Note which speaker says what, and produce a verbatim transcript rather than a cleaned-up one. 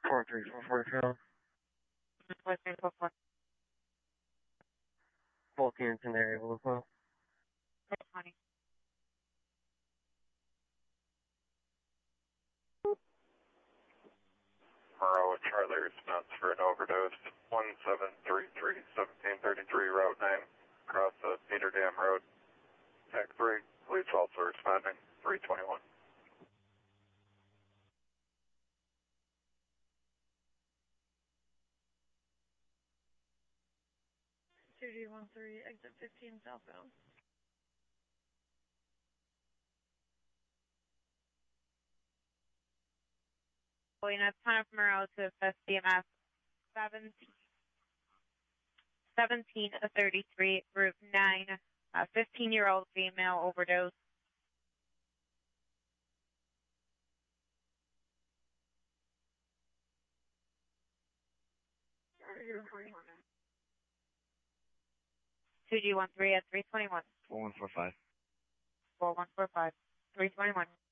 Speaker 1: four three four four two.
Speaker 2: four three four four.
Speaker 1: Both units in the area will as well.
Speaker 2: twenty.
Speaker 3: Morrow and Charlie response for an overdose. one seven three three, seventeen thirty-three, Route nine, across the Cedar Dam Road. Tech three, police also responding, three twenty-one.
Speaker 4: two D one three, exit fifteen southbound.
Speaker 2: Going up Town of Morrow to S D M S seventeen thirty-three, Route nine, a fifteen-year-old female overdose. two G one three at three twenty-one.
Speaker 1: four one four five.
Speaker 2: four one four five, three twenty-one.